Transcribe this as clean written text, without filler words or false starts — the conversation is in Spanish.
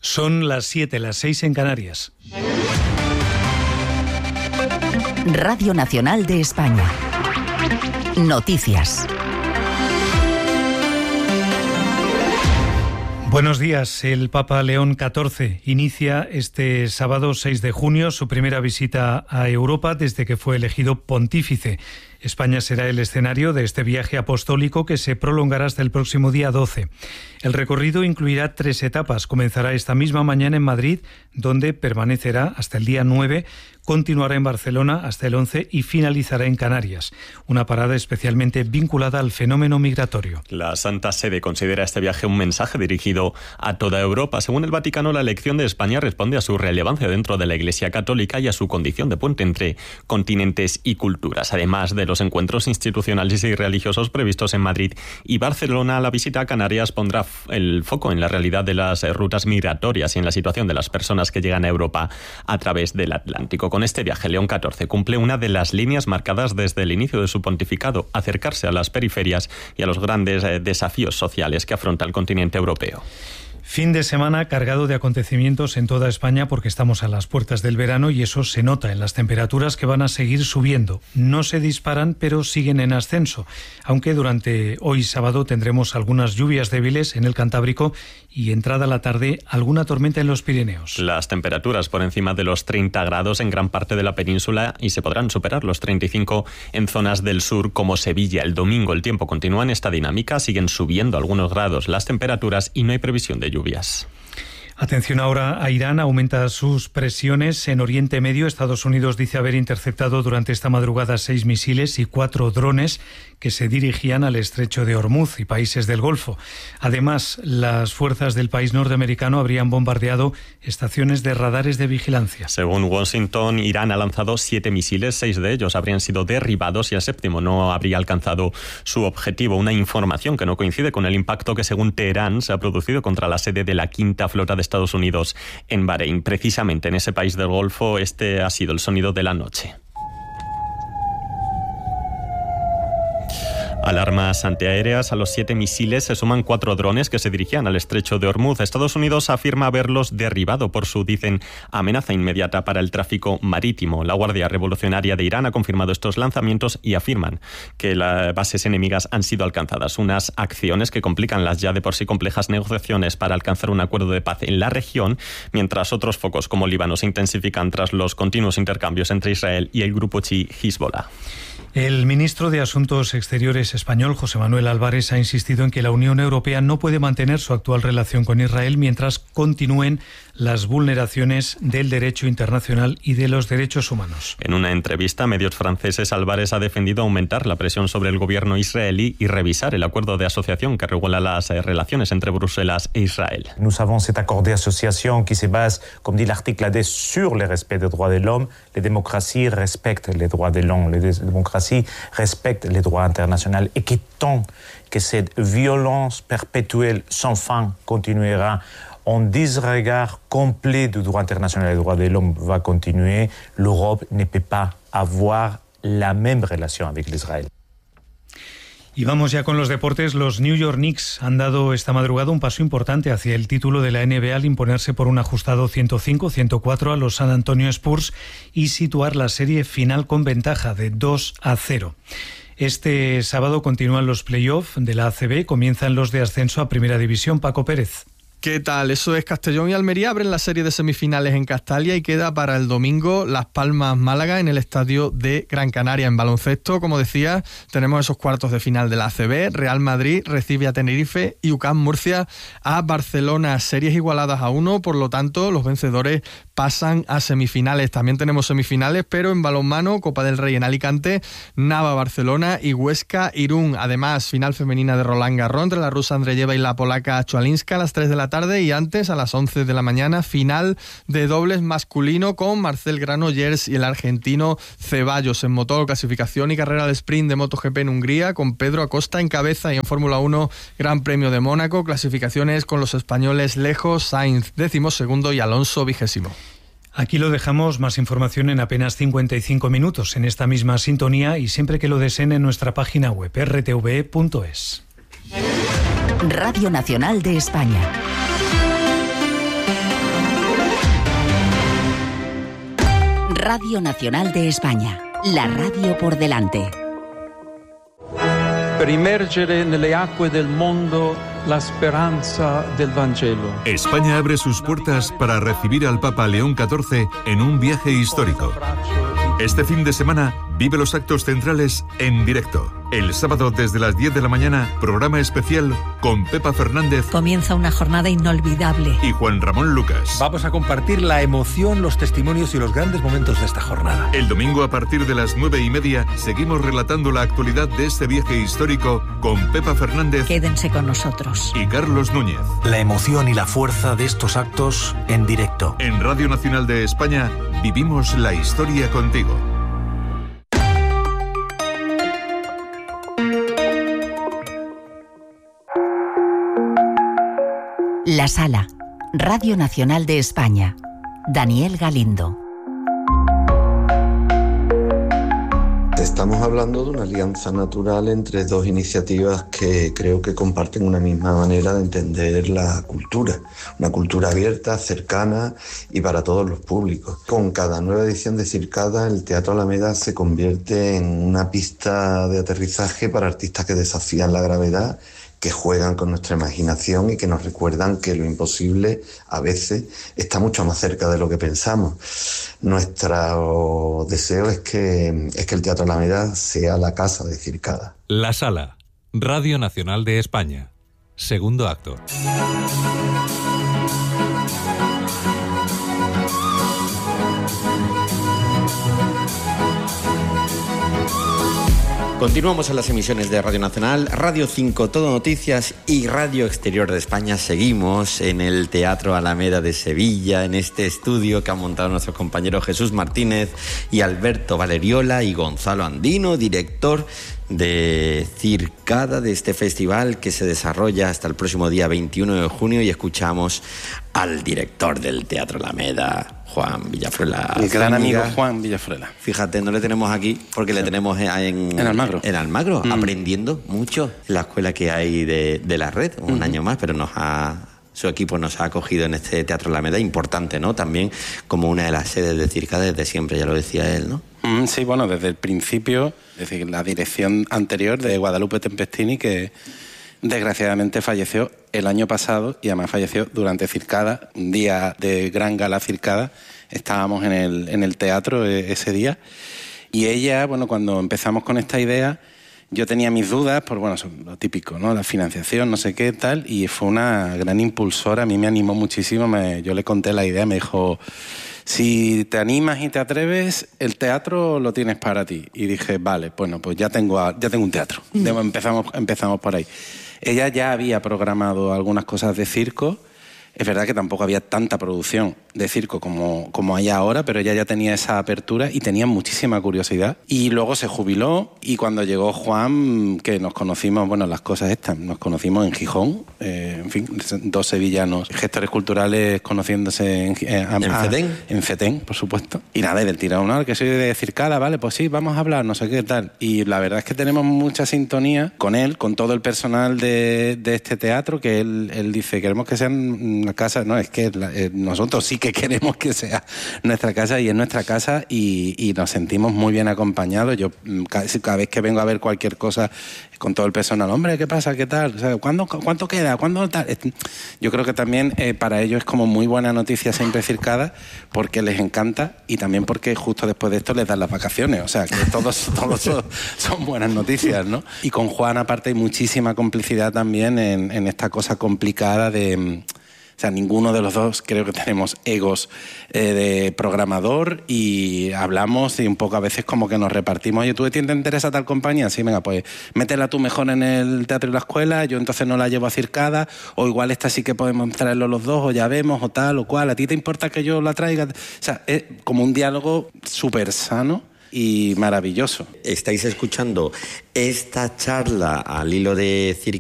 Son las 7, las 6 en Canarias. Radio Nacional de España. Noticias. Buenos días. El Papa León XIV inicia este sábado 6 de junio su primera visita a Europa desde que fue elegido pontífice. España será el escenario de este viaje apostólico que se prolongará hasta el próximo día 12. El recorrido incluirá 3 etapas. Comenzará esta misma mañana en Madrid, donde permanecerá hasta el día 9, continuará en Barcelona hasta el 11 y finalizará en Canarias. Una parada especialmente vinculada al fenómeno migratorio. La Santa Sede considera este viaje un mensaje dirigido a toda Europa. Según el Vaticano, la elección de España responde a su relevancia dentro de la Iglesia Católica y a su condición de puente entre continentes y culturas. Además de los encuentros institucionales y religiosos previstos en Madrid y Barcelona, la visita a Canarias pondrá el foco en la realidad de las rutas migratorias y en la situación de las personas que llegan a Europa a través del Atlántico. Con este viaje, León XIV cumple una de las líneas marcadas desde el inicio de su pontificado: acercarse a las periferias y a los grandes desafíos sociales que afronta el continente europeo. Fin de semana cargado de acontecimientos en toda España porque estamos a las puertas del verano y eso se nota en las temperaturas que van a seguir subiendo. No se disparan, pero siguen en ascenso, aunque durante hoy sábado tendremos algunas lluvias débiles en el Cantábrico y entrada la tarde alguna tormenta en los Pirineos. Las temperaturas por encima de los 30 grados en gran parte de la península y se podrán superar los 35 en zonas del sur como Sevilla. El domingo el tiempo continúa en esta dinámica, siguen subiendo algunos grados las temperaturas y no hay previsión de lluvias. Atención ahora a Irán, aumenta sus presiones en Oriente Medio. Estados Unidos dice haber interceptado durante esta madrugada 6 misiles y 4 drones que se dirigían al estrecho de Hormuz y países del Golfo. Además, las fuerzas del país norteamericano habrían bombardeado estaciones de radares de vigilancia. Según Washington, Irán ha lanzado 7 misiles, 6 de ellos habrían sido derribados y el 7º no habría alcanzado su objetivo. Una información que no coincide con el impacto que, según Teherán, se ha producido contra la sede de la 5ª Flota de Estados Unidos en Bahrein. Precisamente en ese país del Golfo, este ha sido el sonido de la noche. Alarmas antiaéreas. A los 7 misiles se suman 4 drones que se dirigían al estrecho de Hormuz. Estados Unidos afirma haberlos derribado por su, dicen, amenaza inmediata para el tráfico marítimo. La Guardia Revolucionaria de Irán ha confirmado estos lanzamientos y afirman que las bases enemigas han sido alcanzadas. Unas acciones que complican las ya de por sí complejas negociaciones para alcanzar un acuerdo de paz en la región, mientras otros focos como Líbano se intensifican tras los continuos intercambios entre Israel y el grupo chií Hezbollah. El ministro de Asuntos Exteriores español, José Manuel Álvarez, ha insistido en que la Unión Europea no puede mantener su actual relación con Israel mientras continúen las vulneraciones del derecho internacional y de los derechos humanos. En una entrevista a medios franceses, Álvarez ha defendido aumentar la presión sobre el gobierno israelí y revisar el acuerdo de asociación que regula las relaciones entre Bruselas e Israel. Nous avons cet accord d'association qui se base, comme dit l'article 10, sur le respect des droits de l'homme. Les démocraties respectent les droits de l'homme. Les démocraties respectent les droits internationaux et que tant que cette violence perpétuelle sans fin continuera, en disregard complet du droit international et des droits de l'homme va continuer, l'Europe ne peut pas avoir la même relation avec l'Israël. Y vamos ya con los deportes. Los New York Knicks han dado esta madrugada un paso importante hacia el título de la NBA al imponerse por un ajustado 105-104 a los San Antonio Spurs y situar la serie final con ventaja de 2-0. Este sábado continúan los playoffs de la ACB, comienzan los de ascenso a Primera División. Paco Pérez. ¿Qué tal? Eso es, Castellón y Almería abren la serie de semifinales en Castalia y queda para el domingo Las Palmas-Málaga en el estadio de Gran Canaria. En baloncesto, como decía, tenemos esos cuartos de final de la ACB. Real Madrid recibe a Tenerife y UCAM Murcia a Barcelona. Series igualadas a 1, por lo tanto, los vencedores pasan a semifinales. También tenemos semifinales, pero en balonmano, Copa del Rey en Alicante, Nava-Barcelona y Huesca-Irún. Además, final femenina de Roland Garros entre la rusa Andreyeva y la polaca Chwalinska a las 3 de la tarde y antes a las 11 de la mañana final de dobles masculino con Marcel Granollers y el argentino Ceballos. En motor, clasificación y carrera de sprint de MotoGP en Hungría con Pedro Acosta en cabeza y en Fórmula 1 Gran Premio de Mónaco, clasificaciones con los españoles Lejos, Sainz 12º y Alonso 20º. Aquí lo dejamos, más información en apenas 55 minutos en esta misma sintonía y siempre que lo deseen en nuestra página web rtve.es. Radio Nacional de España. Radio Nacional de España, la radio por delante. Per immergere nelle acque del mondo la speranza del Vangelo. España abre sus puertas para recibir al Papa León XIV en un viaje histórico. Este fin de semana vive los actos centrales en directo. El sábado desde las 10 de la mañana, programa especial con Pepa Fernández. Comienza una jornada inolvidable. Y Juan Ramón Lucas. Vamos a compartir la emoción, los testimonios y los grandes momentos de esta jornada. El domingo a partir de las 9:30 seguimos relatando la actualidad de este viaje histórico con Pepa Fernández. Quédense con nosotros. Y Carlos Núñez. La emoción y la fuerza de estos actos en directo. En Radio Nacional de España vivimos la historia contigo. La Sala, Radio Nacional de España. Daniel Galindo. Estamos hablando de una alianza natural entre dos iniciativas que creo que comparten una misma manera de entender la cultura. Una cultura abierta, cercana y para todos los públicos. Con cada nueva edición de Circada, el Teatro Alameda se convierte en una pista de aterrizaje para artistas que desafían la gravedad, que juegan con nuestra imaginación y que nos recuerdan que lo imposible a veces está mucho más cerca de lo que pensamos. Nuestro deseo es que el Teatro Alameda sea la casa de Circada. La Sala, Radio Nacional de España. Segundo acto. Continuamos en las emisiones de Radio Nacional, Radio 5, Todo Noticias y Radio Exterior de España. Seguimos en el Teatro Alameda de Sevilla, en este estudio que han montado nuestros compañeros Jesús Martínez y Alberto Valeriola y Gonzalo Andino, director de Circada, de este festival que se desarrolla hasta el próximo día 21 de junio, y escuchamos al director del Teatro Alameda, Juan Villafruela. Mi gran amigo Juan Villafruela. Fíjate, no le tenemos aquí porque le tenemos en Almagro. En Almagro, aprendiendo mucho en la escuela que hay de la red, un año más, pero su equipo nos ha acogido en este Teatro Alameda, importante, ¿no? También como una de las sedes de Circada desde siempre, ya lo decía él, ¿no? Sí, bueno, desde el principio, es decir, la dirección anterior de Guadalupe Tempestini, que desgraciadamente falleció el año pasado y además falleció durante Circada, un día de gran gala Circada. Estábamos en el teatro ese día y ella, bueno, cuando empezamos con esta idea, yo tenía mis dudas por, bueno, lo típico, ¿no? La financiación, no sé qué, tal, y fue una gran impulsora, a mí me animó muchísimo, yo le conté la idea, me dijo: si te animas y te atreves, el teatro lo tienes para ti. Y dije, vale, bueno, pues ya tengo un teatro. Empezamos por ahí. Ella ya había programado algunas cosas de circo. Es verdad que tampoco había tanta producción de circo como hay ahora, pero ella ya tenía esa apertura y tenía muchísima curiosidad. Y luego se jubiló, y cuando llegó Juan, que nos conocimos, bueno, las cosas estas, nos conocimos en Gijón, en fin, dos sevillanos, gestores culturales conociéndose en FETEN, por supuesto. Y nada, y del tirón, ¿no? Que soy de Circada, vale, pues sí, vamos a hablar, no sé qué tal. Y la verdad es que tenemos mucha sintonía con él, con todo el personal de este teatro, que él dice, queremos que sean la casa, no, es que nosotros sí que queremos que sea nuestra casa, y es nuestra casa, y nos sentimos muy bien acompañados. Yo cada vez que vengo a ver cualquier cosa con todo el personal, hombre, ¿qué pasa? ¿Qué tal? O sea, ¿cuánto queda? ¿Cuándo tal? Yo creo que también para ellos es como muy buena noticia siempre Circada, porque les encanta, y también porque justo después de esto les dan las vacaciones, o sea, que todos son buenas noticias, ¿no? Y con Juan aparte hay muchísima complicidad también en esta cosa complicada de... O sea, ninguno de los dos creo que tenemos egos de programador, y hablamos y un poco a veces como que nos repartimos. Oye, ¿tú te interesa tal compañía? Sí, venga, pues métela tú mejor en el teatro y la escuela, yo entonces no la llevo a Circada, o igual esta sí que podemos traerlo los dos, o ya vemos, o tal, o cual. ¿A ti te importa que yo la traiga? O sea, es como un diálogo súper sano y maravilloso. Estáis escuchando esta charla al hilo de Circada